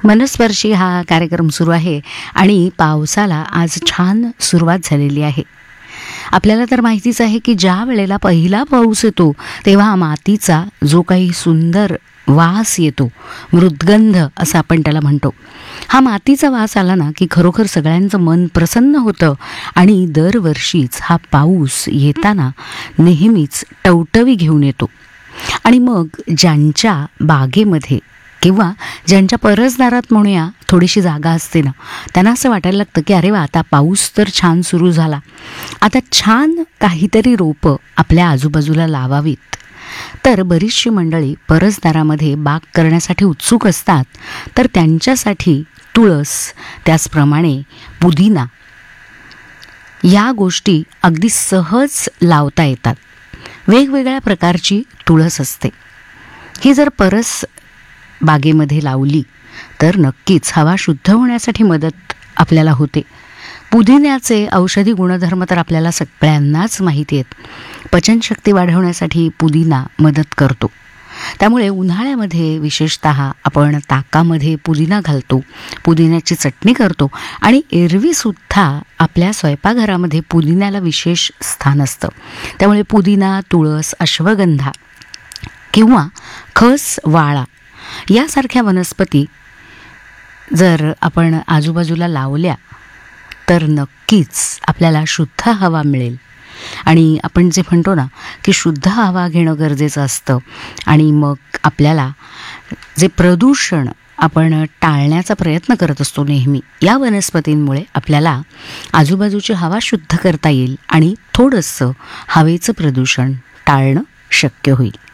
मनस्पर्शी हा कार्यक्रम सुरू आहे आणि पावसाला आज छान सुरुवात झालेली आहे. आपल्याला तर माहितीच आहे की ज्या वेळेला पहिला पाऊस येतो तेव्हा मातीचा जो काही सुंदर वास येतो, मृद्गंध असं आपण त्याला म्हणतो, हा मातीचा वास आला ना की खरोखर सगळ्यांचं मन प्रसन्न होतं. आणि दरवर्षीच हा पाऊस येताना नेहमीच टवटवी घेऊन येतो. आणि मग ज्यांच्या बागेमध्ये किंवा ज्यांच्या परसदारात म्हणूया थोडीशी जागा असते ना, त्यांना असं वाटायला लागतं की अरे वा, आता पाऊस तर छान सुरू झाला, आता छान काहीतरी रोपं आपल्या आजूबाजूला लावावीत. तर बरीचशी मंडळी परसदारामध्ये बाग करण्यासाठी उत्सुक असतात. तर त्यांच्यासाठी तुळस, त्याचप्रमाणे पुदिना या गोष्टी अगदी सहज लावता येतात. वेगवेगळ्या प्रकारची तुळस असते. ही जर परस बागेमध्ये लावली तर नक्कीच हवा शुद्ध होण्यासाठी मदत आपल्याला होते. पुदिन्याचे औषधी गुणधर्म तर आपल्याला सगळ्यांनाच माहिती आहेत. पचनशक्ती वाढवण्यासाठी पुदिना मदत करतो. त्यामुळे उन्हाळ्यामध्ये विशेषतः आपण ताकामध्ये पुदिना घालतो, पुदिन्याची चटणी करतो आणि एरवीसुद्धा आपल्या स्वयंपाकघरामध्ये पुदिन्याला विशेष स्थान असतं. त्यामुळे पुदिना, तुळस, अश्वगंधा किंवा खस, वाळा यासारख्या वनस्पती जर आपण आजूबाजूला लावल्या तर नक्कीच आपल्याला शुद्ध हवा मिळेल. आणि आपण जे म्हणतो ना की शुद्ध हवा घेणं गरजेचं असतं. आणि मग आपल्याला जे प्रदूषण आपण टाळण्याचा प्रयत्न करत असतो नेहमी, या वनस्पतींमुळे आपल्याला आजूबाजूची हवा शुद्ध करता येईल आणि थोडंसं हवेचं प्रदूषण टाळणं शक्य होईल.